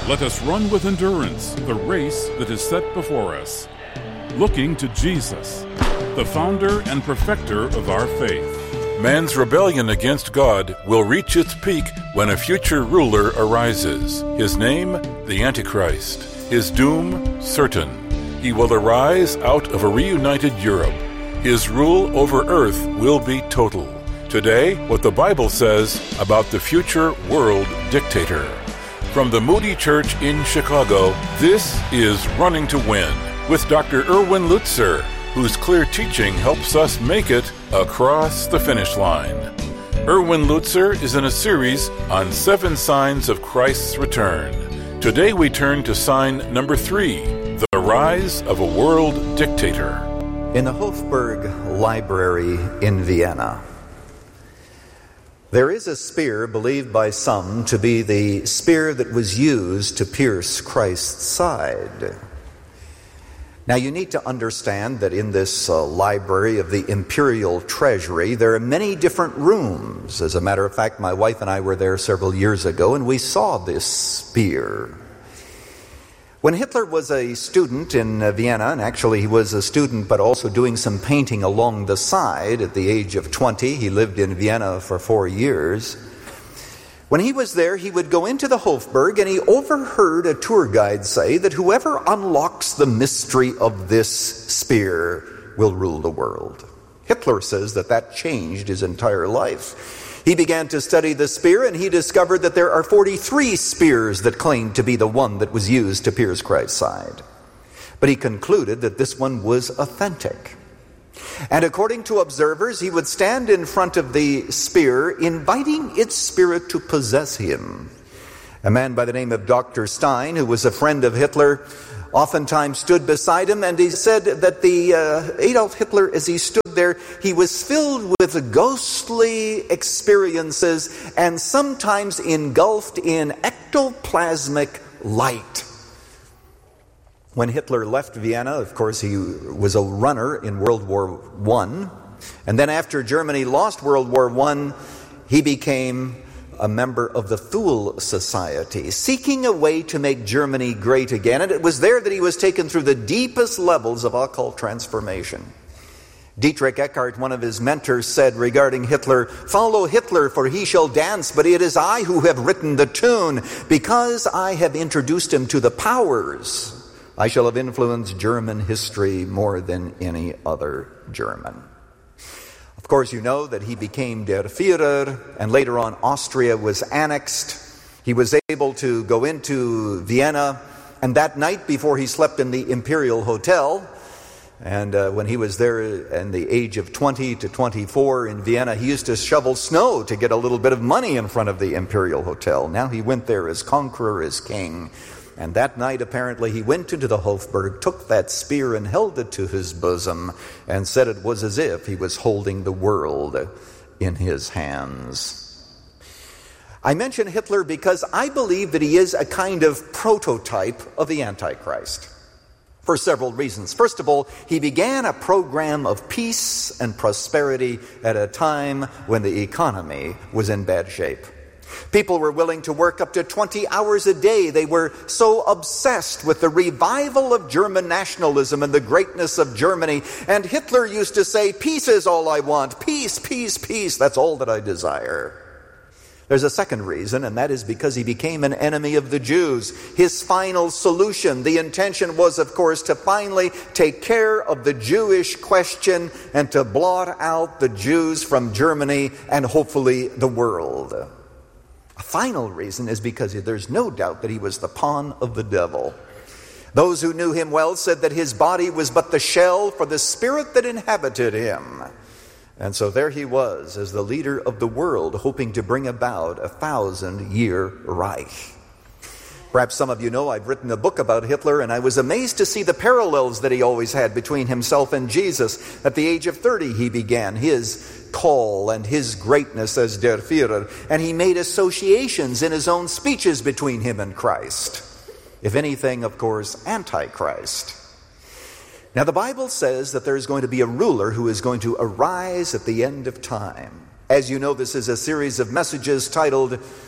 Let us run with endurance the race that is set before us, looking to Jesus, the founder and perfecter of our faith. Man's rebellion against God will reach its peak when a future ruler arises. His name, the Antichrist. His doom, certain. He will arise out of a reunited Europe. His rule over earth will be total. Today, what the Bible says about the future world dictator. From the Moody Church in Chicago, this is Running to Win with Dr. Erwin Lutzer, whose clear teaching helps us make it across the finish line. Erwin Lutzer is in a series on 7 signs of Christ's return. Today we turn to sign number 3, the rise of a world dictator. In the Hofburg Library in Vienna, there is a spear believed by some to be the spear that was used to pierce Christ's side. Now, you need to understand that in this library of the Imperial Treasury, there are many different rooms. As a matter of fact, my wife and I were there several years ago, and we saw this spear. When Hitler was a student in Vienna, and actually he was a student but also doing some painting along the side at the age of 20, he lived in Vienna for 4 years. When he was there, he would go into the Hofburg, and he overheard a tour guide say that whoever unlocks the mystery of this spear will rule the world. Hitler says that changed his entire life. He began to study the spear, and he discovered that there are 43 spears that claim to be the one that was used to pierce Christ's side. But he concluded that this one was authentic. And according to observers, he would stand in front of the spear, inviting its spirit to possess him. A man by the name of Dr. Stein, who was a friend of Hitler, oftentimes stood beside him, and he said that Adolf Hitler, as he stood there, he was filled with ghostly experiences and sometimes engulfed in ectoplasmic light. When Hitler left Vienna, of course, he was a runner in World War I. And then after Germany lost World War I, he became a member of the Thule Society, seeking a way to make Germany great again. And it was there that he was taken through the deepest levels of occult transformation. Dietrich Eckart, one of his mentors, said regarding Hitler, "Follow Hitler, for he shall dance, but it is I who have written the tune. Because I have introduced him to the powers, I shall have influenced German history more than any other German." Of course, you know that he became Der Führer, and later on Austria was annexed. He was able to go into Vienna, and that night before he slept in the Imperial Hotel, and when he was there in the age of 20 to 24 in Vienna, he used to shovel snow to get a little bit of money in front of the Imperial Hotel. Now he went there as conqueror, as king. And that night, apparently, he went into the Hofburg, took that spear and held it to his bosom, and said it was as if he was holding the world in his hands. I mention Hitler because I believe that he is a kind of prototype of the Antichrist, for several reasons. First of all, he began a program of peace and prosperity at a time when the economy was in bad shape. People were willing to work up to 20 hours a day. They were so obsessed with the revival of German nationalism and the greatness of Germany. And Hitler used to say, "Peace is all I want. Peace, peace, peace. That's all that I desire." There's a second reason, and that is because he became an enemy of the Jews. His final solution, the intention was, of course, to finally take care of the Jewish question and to blot out the Jews from Germany and hopefully the world. A final reason is because there's no doubt that he was the pawn of the devil. Those who knew him well said that his body was but the shell for the spirit that inhabited him. And so there he was as the leader of the world, hoping to bring about a 1,000-year Reich. Perhaps some of you know I've written a book about Hitler, and I was amazed to see the parallels that he always had between himself and Jesus. At the age of 30, he began his call and his greatness as Der Führer, and he made associations in his own speeches between him and Christ. If anything, of course, Antichrist. Now, the Bible says that there's going to be a ruler who is going to arise at the end of time. As you know, this is a series of messages titled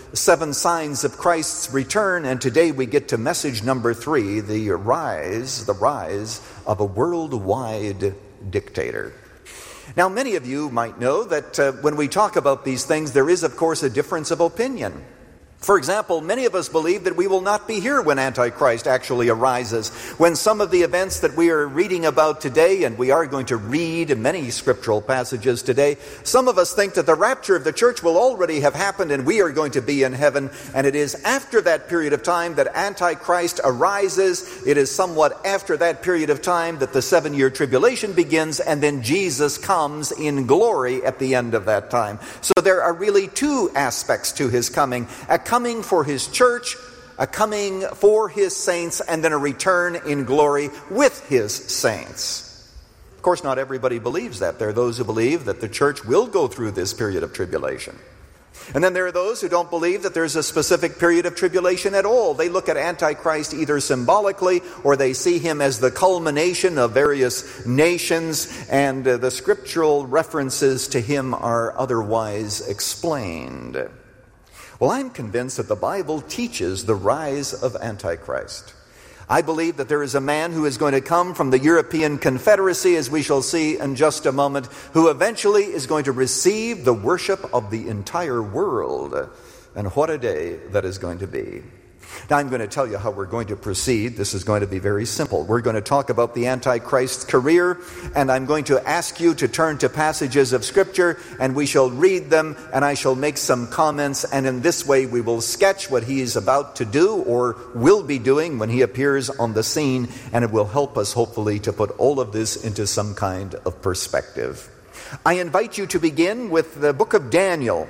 7 signs of Christ's return, and today we get to message number 3, the rise of a worldwide dictator. Now, many of you might know that when we talk about these things, there is, of course, a difference of opinion. For example, many of us believe that we will not be here when Antichrist actually arises. When some of the events that we are reading about today, and we are going to read many scriptural passages today, some of us think that the rapture of the church will already have happened and we are going to be in heaven. And it is after that period of time that Antichrist arises. It is somewhat after that period of time that the 7-year tribulation begins, and then Jesus comes in glory at the end of that time. So there are really 2 aspects to his coming: a coming for his church, a coming for his saints, and then a return in glory with his saints. Of course, not everybody believes that. There are those who believe that the church will go through this period of tribulation. And then there are those who don't believe that there's a specific period of tribulation at all. They look at Antichrist either symbolically, or they see him as the culmination of various nations, and the scriptural references to him are otherwise explained. Well, I'm convinced that the Bible teaches the rise of Antichrist. I believe that there is a man who is going to come from the European Confederacy, as we shall see in just a moment, who eventually is going to receive the worship of the entire world. And what a day that is going to be. Now, I'm going to tell you how we're going to proceed. This is going to be very simple. We're going to talk about the Antichrist's career, and I'm going to ask you to turn to passages of Scripture, and we shall read them, and I shall make some comments, and in this way we will sketch what he is about to do or will be doing when he appears on the scene, and it will help us, hopefully, to put all of this into some kind of perspective. I invite you to begin with the book of Daniel.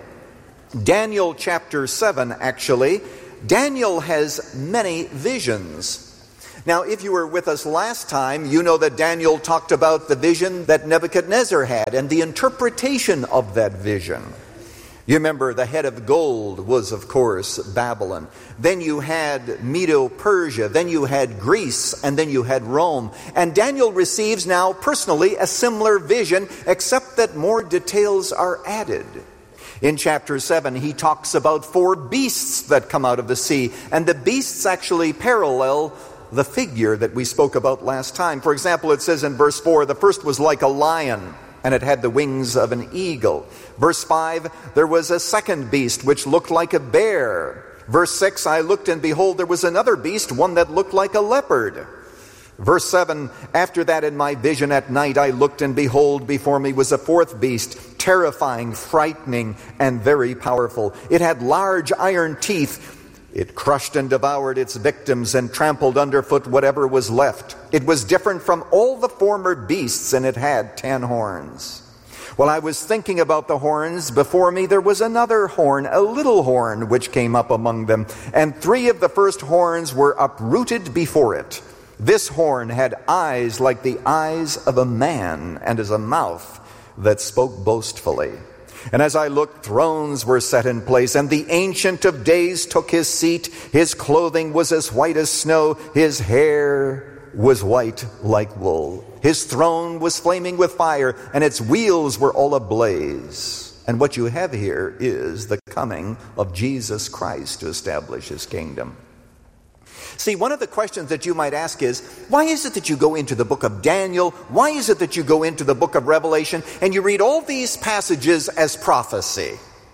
Daniel chapter 7, actually. Daniel has many visions. Now, if you were with us last time, you know that Daniel talked about the vision that Nebuchadnezzar had and the interpretation of that vision. You remember the head of gold was, of course, Babylon. Then you had Medo-Persia. Then you had Greece. And then you had Rome. And Daniel receives now personally a similar vision, except that more details are added. In chapter 7, he talks about 4 beasts that come out of the sea, and the beasts actually parallel the figure that we spoke about last time. For example, it says in verse 4, the first was like a lion, and it had the wings of an eagle. Verse 5, there was a second beast which looked like a bear. Verse 6, I looked, and behold, there was another beast, one that looked like a leopard. Verse 7, after that in my vision at night I looked, and behold, before me was a 4th beast, terrifying, frightening, and very powerful. It had large iron teeth. It crushed and devoured its victims and trampled underfoot whatever was left. It was different from all the former beasts, and it had 10 horns. While I was thinking about the horns, before me there was another horn, a little horn, which came up among them, and 3 of the first horns were uprooted before it. This horn had eyes like the eyes of a man, and as a mouth that spoke boastfully. And as I looked, thrones were set in place, and the Ancient of Days took his seat. His clothing was as white as snow. His hair was white like wool. His throne was flaming with fire, and its wheels were all ablaze. And what you have here is the coming of Jesus Christ to establish his kingdom. See, one of the questions that you might ask is, why is it that you go into the book of Daniel? Why is it that you go into the book of Revelation and you read all these passages as prophecy?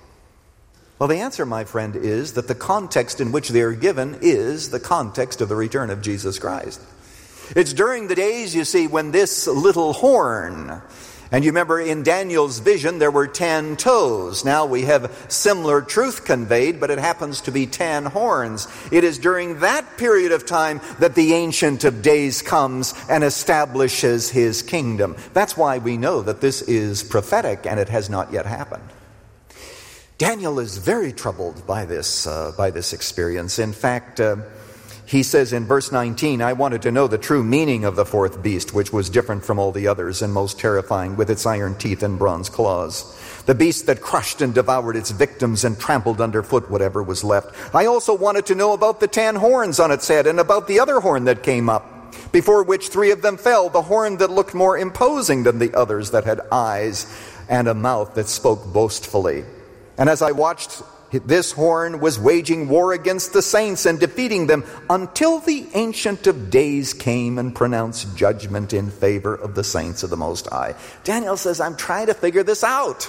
Well, the answer, my friend, is that the context in which they are given is the context of the return of Jesus Christ. It's during the days, you see, when this little horn, and you remember in Daniel's vision there were 10 toes. Now we have similar truth conveyed, but it happens to be 10 horns. It is during that period of time that the Ancient of Days comes and establishes his kingdom. That's why we know that this is prophetic and it has not yet happened. Daniel is very troubled by this experience. In fact, he says in verse 19, I wanted to know the true meaning of the 4th beast, which was different from all the others and most terrifying, with its iron teeth and bronze claws. The beast that crushed and devoured its victims and trampled underfoot whatever was left. I also wanted to know about the 10 horns on its head and about the other horn that came up, before which 3 of them fell, the horn that looked more imposing than the others, that had eyes and a mouth that spoke boastfully. And as I watched, This horn was waging war against the saints and defeating them until the Ancient of Days came and pronounced judgment in favor of the saints of the Most High. Daniel says, I'm trying to figure this out.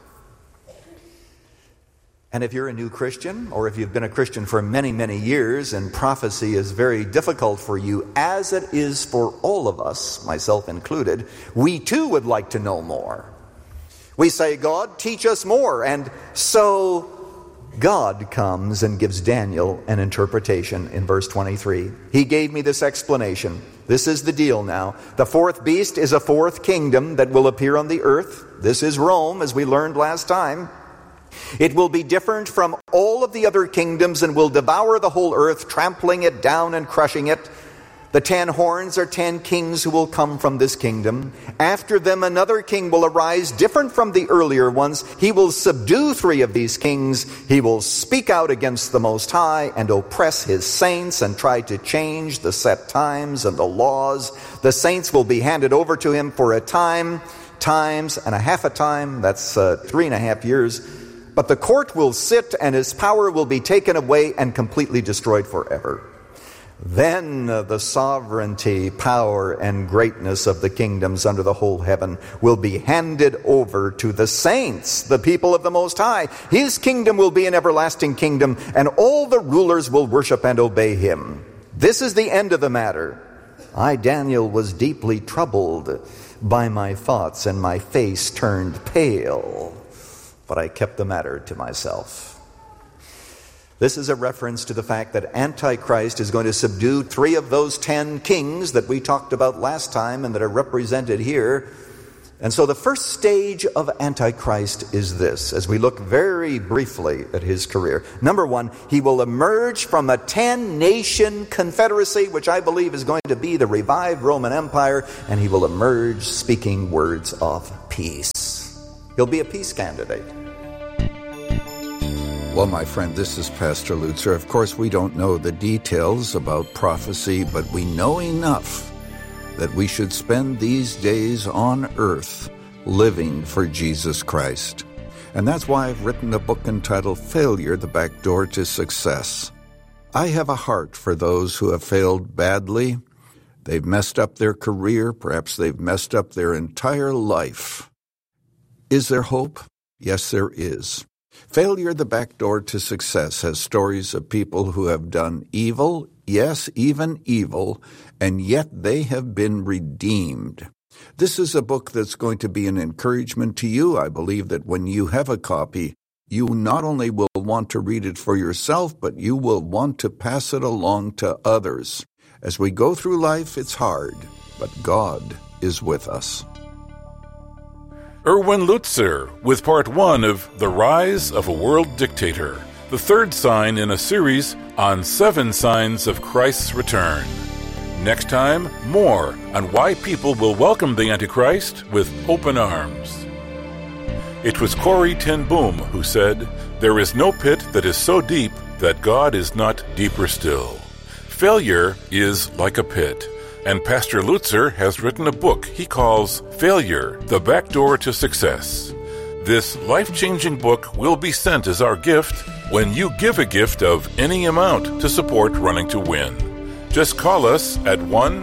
And if you're a new Christian, or if you've been a Christian for many, many years, and prophecy is very difficult for you, as it is for all of us, myself included, we too would like to know more. We say, God, teach us more. And so God comes and gives Daniel an interpretation in verse 23. He gave me this explanation. This is the deal now. The fourth beast is a fourth kingdom that will appear on the earth. This is Rome, as we learned last time. It will be different from all of the other kingdoms and will devour the whole earth, trampling it down and crushing it. The 10 horns are 10 kings who will come from this kingdom. After them, another king will arise, different from the earlier ones. He will subdue 3 of these kings. He will speak out against the Most High and oppress his saints and try to change the set times and the laws. The saints will be handed over to him for a time, times and a half a time. That's 3.5 years. But the court will sit and his power will be taken away and completely destroyed forever. Then the sovereignty, power, and greatness of the kingdoms under the whole heaven will be handed over to the saints, the people of the Most High. His kingdom will be an everlasting kingdom, and all the rulers will worship and obey him. This is the end of the matter. I, Daniel, was deeply troubled by my thoughts, and my face turned pale. But I kept the matter to myself. This is a reference to the fact that Antichrist is going to subdue 3 of those 10 kings that we talked about last time and that are represented here. And so the first stage of Antichrist is this, as we look very briefly at his career. Number 1, he will emerge from a 10-nation confederacy, which I believe is going to be the revived Roman Empire, and he will emerge speaking words of peace. He'll be a peace candidate. Well, my friend, this is Pastor Lutzer. Of course, we don't know the details about prophecy, but we know enough that we should spend these days on earth living for Jesus Christ. And that's why I've written a book entitled Failure, the Back Door to Success. I have a heart for those who have failed badly. They've messed up their career. Perhaps they've messed up their entire life. Is there hope? Yes, there is. Failure, the Back Door to Success, has stories of people who have done evil, yes, even evil, and yet they have been redeemed. This is a book that's going to be an encouragement to you. I believe that when you have a copy, you not only will want to read it for yourself, but you will want to pass it along to others. As we go through life, it's hard, but God is with us. Erwin Lutzer with part 1 of The Rise of a World Dictator, the third sign in a series on 7 signs of Christ's return. Next time, more on why people will welcome the Antichrist with open arms. It was Corrie ten Boom who said, "There is no pit that is so deep that God is not deeper still." Failure is like a pit. And Pastor Lutzer has written a book he calls Failure, the Back Door to Success. This life-changing book will be sent as our gift when you give a gift of any amount to support Running to Win. Just call us at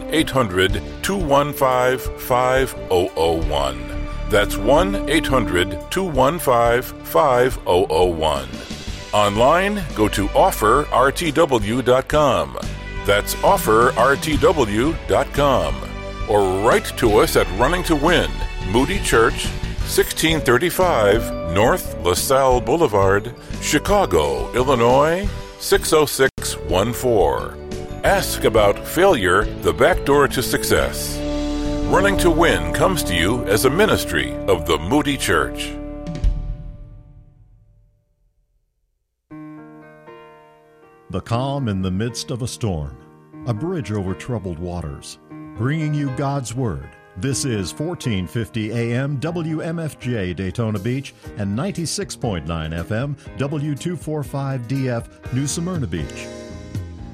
1-800-215-5001. That's 1-800-215-5001. Online, go to offerrtw.com. That's offerrtw.com. Or write to us at Running to Win, Moody Church, 1635 North LaSalle Boulevard, Chicago, Illinois, 60614. Ask about Failure, the Back Door to Success. Running to Win comes to you as a ministry of the Moody Church. The calm in the midst of a storm, a bridge over troubled waters, bringing you God's Word. This is 1450 AM WMFJ Daytona Beach and 96.9 FM W245DF New Smyrna Beach.